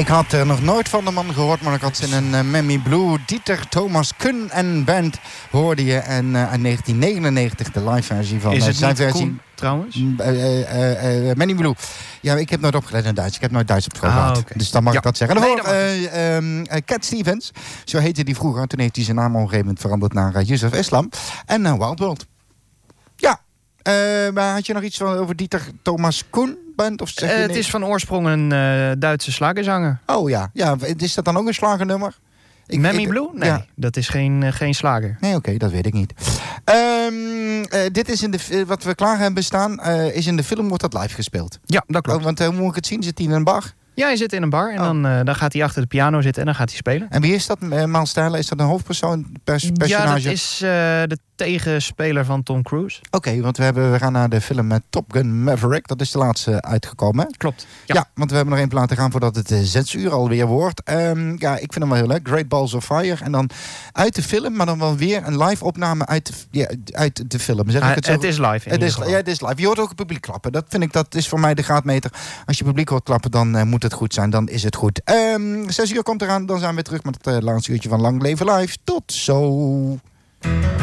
Ik had nog nooit van de man gehoord, maar ik had ze in een Mammy Blue. Dieter Thomas Kun en Band hoorde je. En uit 1999 de live versie van is het zijn niet versie. Koen, trouwens? Mammy Blue. Ja, ik heb nooit opgeleid in Duits. Ik heb nooit Duits op school gehad. Okay. Dus dan mag ik dat zeggen. Nee, Daarvoor Cat Stevens. Zo heette die vroeger. Toen heeft hij zijn naam op een gegeven moment veranderd naar Yusuf Islam. En Wild World. Ja. Maar had je nog iets over Dieter Thomas Kun? Of zeg je het is van oorsprong een Duitse slagerzanger. Oh ja. Is dat dan ook een slagernummer? Mammy Blue? Nee, ja. Dat is geen slager. Nee, oké, dat weet ik niet. Dit is wat we klaar hebben staan, is in de film, wordt dat live gespeeld. Ja, dat klopt. Want hoe moet ik het zien? Zit hij in een bar? Ja, hij zit in een bar en dan gaat hij achter de piano zitten en dan gaat hij spelen. En wie is dat? Miles Stijler, is dat een hoofdpersoon? Personage? Ja, dat is de tegenspeler van Tom Cruise. Oké, want we gaan naar de film met Top Gun Maverick. Dat is de laatste uitgekomen. Hè? Klopt. Ja, want we hebben nog 1 plaat te gaan voordat het 6 uur alweer wordt. Ik vind hem wel heel leuk. Great Balls of Fire. En dan uit de film, maar dan wel weer een live opname uit de film. Zeg ik het zo? Het is live. Het is live. Je hoort ook het publiek klappen. Dat is voor mij de graadmeter. Als je publiek hoort klappen, dan moet het goed zijn. Dan is het goed. 6 uur komt eraan. Dan zijn we terug met het laatste uurtje van Lang Leven Live. Tot zo.